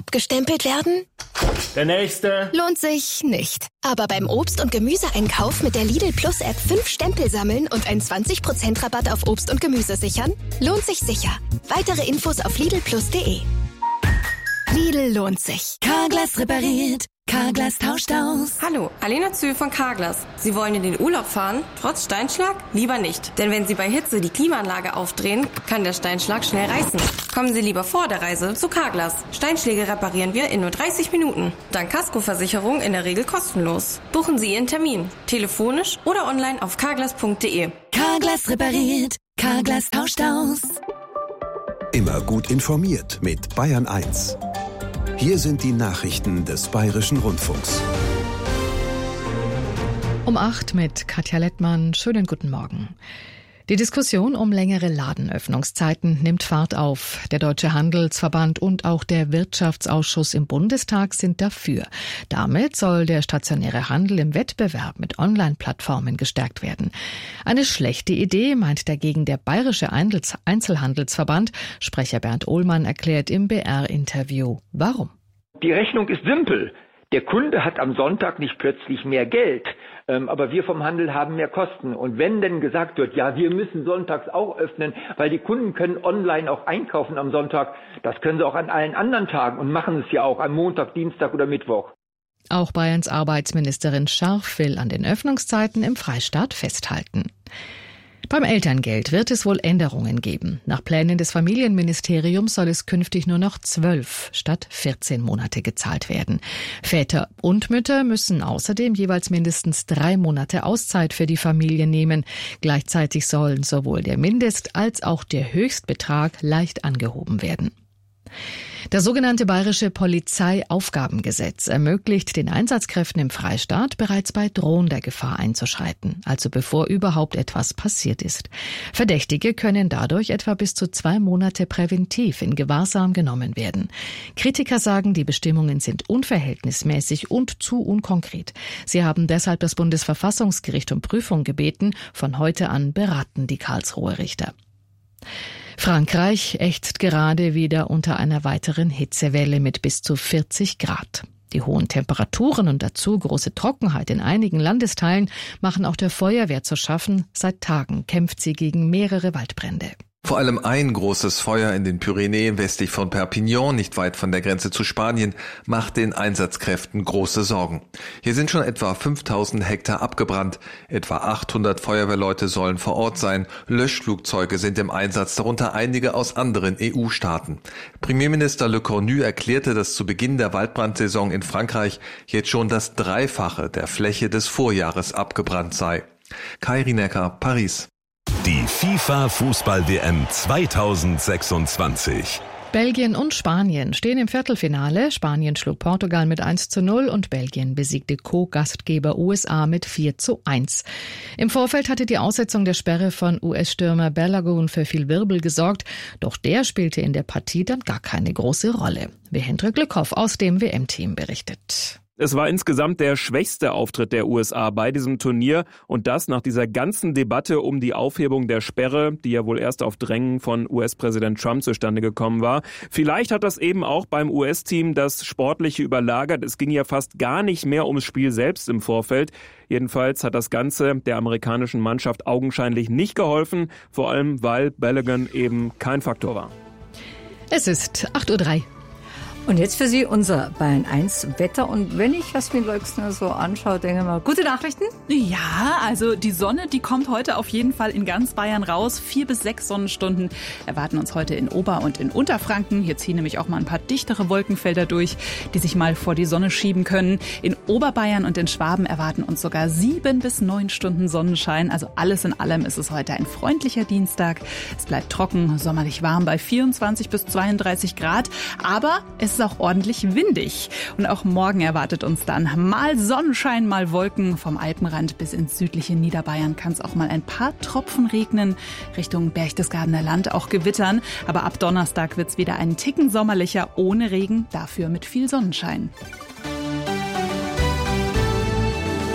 abgestempelt werden? Der nächste. Lohnt sich nicht. Aber beim Obst- und Gemüseeinkauf mit der Lidl Plus App 5 Stempel sammeln und einen 20% Rabatt auf Obst und Gemüse sichern? Lohnt sich sicher. Weitere Infos auf lidlplus.de. Lidl lohnt sich. Carglass repariert. Carglass tauscht aus. Hallo, Alena Zühl von Carglass. Sie wollen in den Urlaub fahren, trotz Steinschlag? Lieber nicht. Denn wenn Sie bei Hitze die Klimaanlage aufdrehen, kann der Steinschlag schnell reißen. Kommen Sie lieber vor der Reise zu Carglass. Steinschläge reparieren wir in nur 30 Minuten. Dank Kaskoversicherung in der Regel kostenlos. Buchen Sie Ihren Termin. Telefonisch oder online auf carglass.de. Carglass repariert. Carglass tauscht aus. Immer gut informiert mit Bayern 1. Hier sind die Nachrichten des Bayerischen Rundfunks. Um 8 mit Katja Lettmann. Schönen guten Morgen. Die Diskussion um längere Ladenöffnungszeiten nimmt Fahrt auf. Der Deutsche Handelsverband und auch der Wirtschaftsausschuss im Bundestag sind dafür. Damit soll der stationäre Handel im Wettbewerb mit Online-Plattformen gestärkt werden. Eine schlechte Idee, meint dagegen der Bayerische Einzelhandelsverband. Sprecher Bernd Ohlmann erklärt im BR-Interview, warum. Die Rechnung ist simpel. Der Kunde hat am Sonntag nicht plötzlich mehr Geld, aber wir vom Handel haben mehr Kosten. Und wenn denn gesagt wird, ja, wir müssen sonntags auch öffnen, weil die Kunden können online auch einkaufen am Sonntag, das können sie auch an allen anderen Tagen und machen es ja auch am Montag, Dienstag oder Mittwoch. Auch Bayerns Arbeitsministerin Scharf will an den Öffnungszeiten im Freistaat festhalten. Beim Elterngeld wird es wohl Änderungen geben. Nach Plänen des Familienministeriums soll es künftig nur noch 12 statt 14 Monate gezahlt werden. Väter und Mütter müssen außerdem jeweils mindestens 3 Monate Auszeit für die Familie nehmen. Gleichzeitig sollen sowohl der Mindest- als auch der Höchstbetrag leicht angehoben werden. Das sogenannte Bayerische Polizeiaufgabengesetz ermöglicht den Einsatzkräften im Freistaat bereits bei drohender Gefahr einzuschreiten, also bevor überhaupt etwas passiert ist. Verdächtige können dadurch etwa bis zu 2 Monate präventiv in Gewahrsam genommen werden. Kritiker sagen, die Bestimmungen sind unverhältnismäßig und zu unkonkret. Sie haben deshalb das Bundesverfassungsgericht um Prüfung gebeten. Von heute an beraten die Karlsruher Richter. Frankreich ächzt gerade wieder unter einer weiteren Hitzewelle mit bis zu 40 Grad. Die hohen Temperaturen und dazu große Trockenheit in einigen Landesteilen machen auch der Feuerwehr zu schaffen. Seit Tagen kämpft sie gegen mehrere Waldbrände. Vor allem ein großes Feuer in den Pyrenäen westlich von Perpignan, nicht weit von der Grenze zu Spanien, macht den Einsatzkräften große Sorgen. Hier sind schon etwa 5000 Hektar abgebrannt. Etwa 800 Feuerwehrleute sollen vor Ort sein. Löschflugzeuge sind im Einsatz, darunter einige aus anderen EU-Staaten. Premierminister Le Cornu erklärte, dass zu Beginn der Waldbrandsaison in Frankreich jetzt schon das Dreifache der Fläche des Vorjahres abgebrannt sei. Kai Rinecker, Paris. Die FIFA-Fußball-WM 2026. Belgien und Spanien stehen im Viertelfinale. Spanien schlug Portugal mit 1:0 und Belgien besiegte Co-Gastgeber USA mit 4:1. Im Vorfeld hatte die Aussetzung der Sperre von US-Stürmer Balogun für viel Wirbel gesorgt. Doch der spielte in der Partie dann gar keine große Rolle. Wie Hendrik Lückhoff aus dem WM-Team berichtet. Es war insgesamt der schwächste Auftritt der USA bei diesem Turnier und das nach dieser ganzen Debatte um die Aufhebung der Sperre, die ja wohl erst auf Drängen von US-Präsident Trump zustande gekommen war. Vielleicht hat das eben auch beim US-Team das Sportliche überlagert. Es ging ja fast gar nicht mehr ums Spiel selbst im Vorfeld. Jedenfalls hat das Ganze der amerikanischen Mannschaft augenscheinlich nicht geholfen, vor allem weil Balogun eben kein Faktor war. Es ist 8:03 Uhr. Und jetzt für Sie unser Bayern 1 Wetter. Und wenn ich Jasmin Leuxner so anschaue, denke ich mal, gute Nachrichten? Ja, also die Sonne, die kommt heute auf jeden Fall in ganz Bayern raus. 4 bis 6 Sonnenstunden erwarten uns heute in Ober- und in Unterfranken. Hier ziehen nämlich auch mal ein paar dichtere Wolkenfelder durch, die sich mal vor die Sonne schieben können. In Oberbayern und in Schwaben erwarten uns sogar 7 bis 9 Stunden Sonnenschein. Also alles in allem ist es heute ein freundlicher Dienstag. Es bleibt trocken, sommerlich warm bei 24 bis 32 Grad. Aber es ist auch ordentlich windig. Und auch morgen erwartet uns dann mal Sonnenschein, mal Wolken. Vom Alpenrand bis ins südliche Niederbayern kann es auch mal ein paar Tropfen regnen. Richtung Berchtesgadener Land auch gewittern. Aber ab Donnerstag wird es wieder einen Ticken sommerlicher, ohne Regen, dafür mit viel Sonnenschein.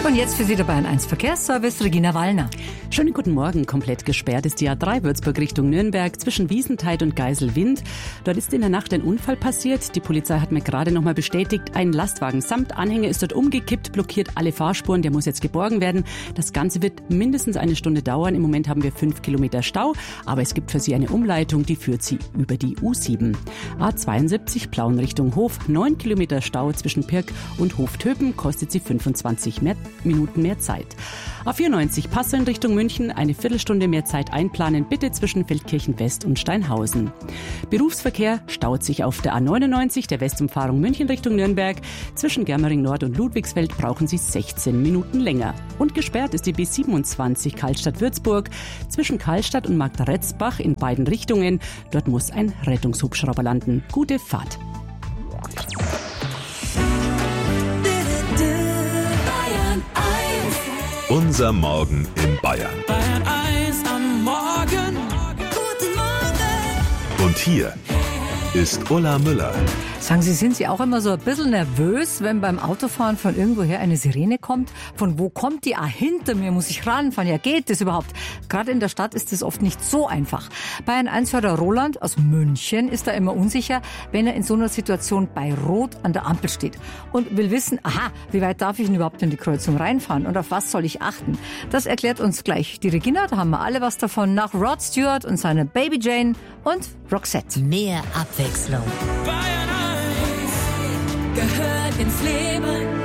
Und jetzt für Sie der Bayern 1 Verkehrsservice, Regina Wallner. Schönen guten Morgen. Komplett gesperrt ist die A3 Würzburg Richtung Nürnberg zwischen Wiesentheit und Geiselwind. Dort ist in der Nacht ein Unfall passiert. Die Polizei hat mir gerade noch mal bestätigt, ein Lastwagen samt Anhänger ist dort umgekippt, blockiert alle Fahrspuren. Der muss jetzt geborgen werden. Das Ganze wird mindestens eine Stunde dauern. Im Moment haben wir 5 Kilometer Stau, aber es gibt für Sie eine Umleitung, die führt Sie über die U7. A72 Plauen Richtung Hof, 9 Kilometer Stau zwischen Pirk und Hoftöpen, kostet Sie 25 Minuten mehr Zeit. A94 Passau in Richtung München, eine Viertelstunde mehr Zeit einplanen, bitte zwischen Feldkirchen West und Steinhausen. Berufsverkehr staut sich auf der A99, der Westumfahrung München Richtung Nürnberg. Zwischen Germering Nord und Ludwigsfeld brauchen Sie 16 Minuten länger. Und gesperrt ist die B27 Karlstadt-Würzburg zwischen Karlstadt und Marktretzbach in beiden Richtungen. Dort muss ein Rettungshubschrauber landen. Gute Fahrt. Unser Morgen in Bayern. Bayern 1 am Morgen. Guten Morgen. Und hier ist Ulla Müller. Sagen Sie, sind Sie auch immer so ein bisschen nervös, wenn beim Autofahren von irgendwoher eine Sirene kommt? Von wo kommt die? Ah, hinter mir muss ich ranfahren. Ja, geht das überhaupt? Gerade in der Stadt ist es oft nicht so einfach. Bayern 1-Hörer Roland aus München ist da immer unsicher, wenn er in so einer Situation bei Rot an der Ampel steht und will wissen, aha, wie weit darf ich denn überhaupt in die Kreuzung reinfahren und auf was soll ich achten? Das erklärt uns gleich die Regina, da haben wir alle was davon, nach Rod Stewart und seine Baby Jane und Roxette. Mehr Abwechslung. Bayern 1 gehört ins Leben.